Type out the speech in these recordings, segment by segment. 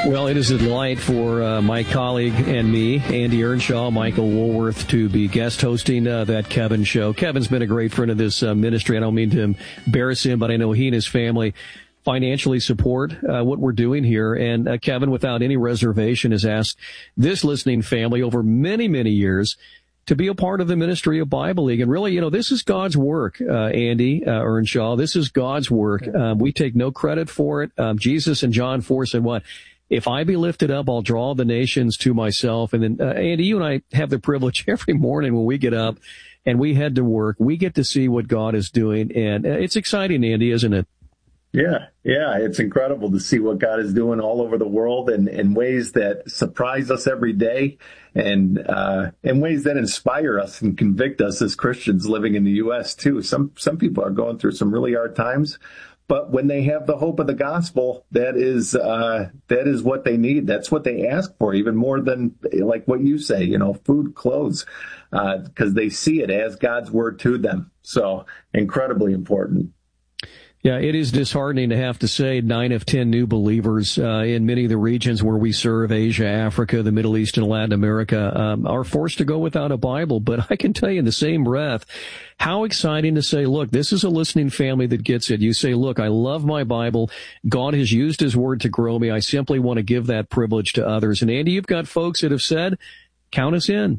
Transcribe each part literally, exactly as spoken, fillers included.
Well, it is a delight for uh, my colleague and me, Andy Earnshaw, Michael Woolworth, to be guest hosting uh, that Kevin show. Kevin's been a great friend of this uh, ministry. I don't mean to embarrass him, but I know he and his family financially support uh, what we're doing here. And uh, Kevin, without any reservation, has asked this listening family over many, many years to be a part of the ministry of Bible League. And really, you know, this is God's work, uh, Andy uh, Earnshaw. This is God's work. Um, we take no credit for it. Um, Jesus in John four said what? If I be lifted up, I'll draw the nations to myself. And then, uh, Andy, you and I have the privilege every morning when we get up and we head to work, we get to see what God is doing. And uh, it's exciting, Andy, isn't it? Yeah, yeah, it's incredible to see what God is doing all over the world and in ways that surprise us every day and uh in ways that inspire us and convict us as Christians living in the U S too. Some some people are going through some really hard times, but when they have the hope of the gospel, that is uh that is what they need. That's what they ask for, even more than like what you say, you know, food, clothes, uh because they see it as God's word to them. So incredibly important. Yeah, it is disheartening to have to say nine of ten new believers uh, in many of the regions where we serve, Asia, Africa, the Middle East, and Latin America, um, are forced to go without a Bible. But I can tell you in the same breath, how exciting to say, look, this is a listening family that gets it. You say, look, I love my Bible. God has used his word to grow me. I simply want to give that privilege to others. And Andy, you've got folks that have said, count us in.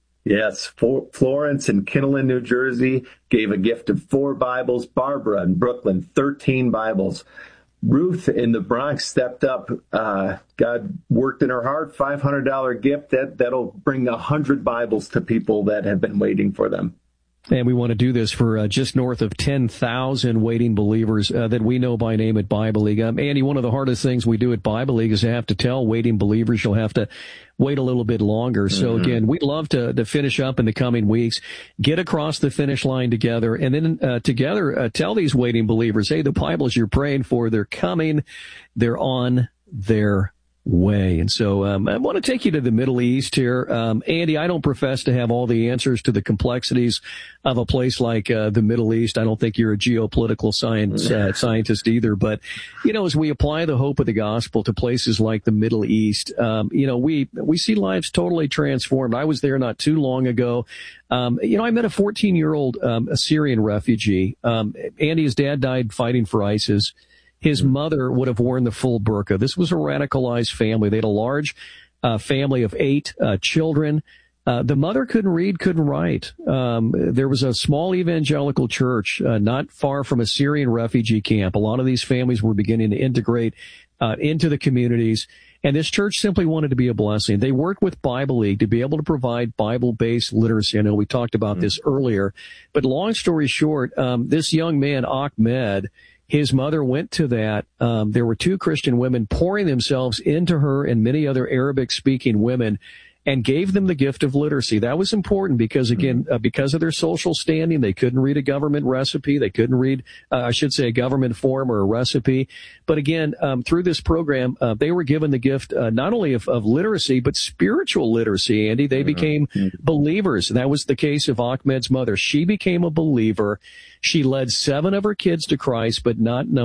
Yes, Florence in Kinnelon, New Jersey, gave a gift of four Bibles. Barbara in Brooklyn, thirteen Bibles. Ruth in the Bronx stepped up. Uh, God worked in her heart, five hundred dollars gift. That, that'll bring one hundred Bibles to people that have been waiting for them. And we want to do this for uh, just north of ten thousand waiting believers uh, that we know by name at Bible League. Um, Andy, one of the hardest things we do at Bible League is to have to tell waiting believers you'll have to wait a little bit longer. So mm-hmm. again, we'd love to, to finish up in the coming weeks, get across the finish line together, and then uh, together uh, tell these waiting believers, hey, the Bibles you're praying for, they're coming, they're on their way. And so um, I want to take you to the Middle East here. Um, Andy, I don't profess to have all the answers to the complexities of a place like uh, the Middle East. I don't think you're a geopolitical science uh, scientist either. But, you know, as we apply the hope of the gospel to places like the Middle East, um, you know, we we see lives totally transformed. I was there not too long ago. Um, you know, I met a fourteen-year-old um, Assyrian refugee. Um, Andy, his dad died fighting for ISIS. His mother would have worn the full burqa. This was a radicalized family. They had a large uh, family of eight uh, children. Uh, the mother couldn't read, couldn't write. Um, there was a small evangelical church uh, not far from a Syrian refugee camp. A lot of these families were beginning to integrate uh, into the communities. And this church simply wanted to be a blessing. They worked with Bible League to be able to provide Bible-based literacy. I know we talked about mm-hmm. this earlier. But long story short, um, this young man, Ahmed, his mother went to that. Um, there were two Christian women pouring themselves into her and many other Arabic-speaking women and gave them the gift of literacy. That was important because, again, uh, because of their social standing, they couldn't read a government recipe. They couldn't read, uh, I should say, a government form or a recipe. But again, um, through this program, uh, they were given the gift uh, not only of, of literacy, but spiritual literacy, Andy. They became believers. And that was the case of Ahmed's mother. She became a believer. She led seven of her kids to Christ, but not